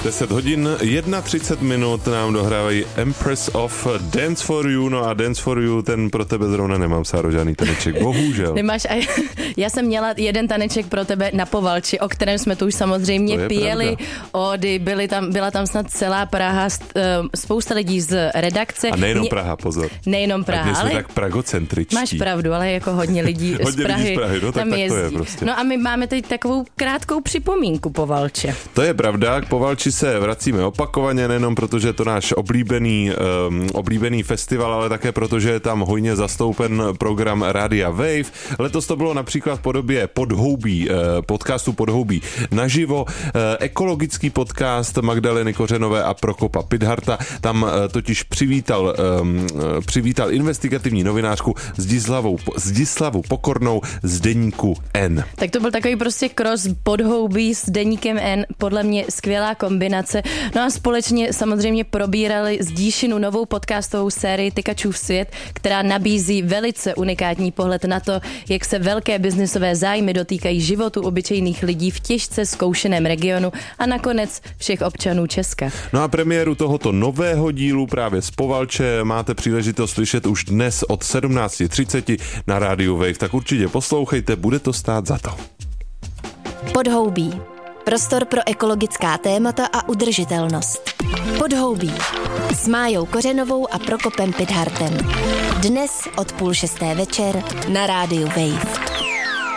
10 hodin, 31 nám dohrávají Empress of Dance for You, no a Dance for You, ten pro tebe zrovna nemám, Sáro, žádný taneček, bohužel. Nemáš, já jsem měla jeden taneček pro tebe na Povalči, o kterém jsme tu už samozřejmě pěli ódy, byla tam snad celá Praha, spousta lidí z redakce. A nejenom Praha, pozor. Nejenom Praha, ale tak pragocentričtí. Máš pravdu, ale jako hodně lidí z Prahy, no, tam tak jezdí. to je prostě. No a my máme teď takovou krátkou připomínku Povalče. To je pravda, k Povalči se vracíme opakovaně, nejenom protože je to náš oblíbený festival, ale také protože je tam hojně zastoupen program Rádia Wave. Letos to bylo například v podobě Podhoubí, podcastu Podhoubí naživo, ekologický podcast Magdaleny Kořenové a Prokopa Pidharta. Tam totiž přivítal investigativní novinářku Zdislavu Pokornou z deníku N. Tak to byl takový prostě cross Podhoubí s deníkem N, podle mě skvělá kombinace. No a společně samozřejmě probírali Zdíšinu novou podcastovou sérii Tykačův svět, která nabízí velice unikátní pohled na to, jak se velké biznisové zájmy dotýkají životu obyčejných lidí v těžce zkoušeném regionu a nakonec všech občanů Česka. No a premiéru tohoto nového dílu právě z Povalče máte příležitost slyšet už dnes od 17:30 na rádiu Wave, tak určitě poslouchejte, bude to stát za to. Podhoubí. Prostor pro ekologická témata a udržitelnost. Podhoubí. S Májou Kořenovou a Prokopem Pidhartem. Dnes od 5:30 večer na rádiu Wave.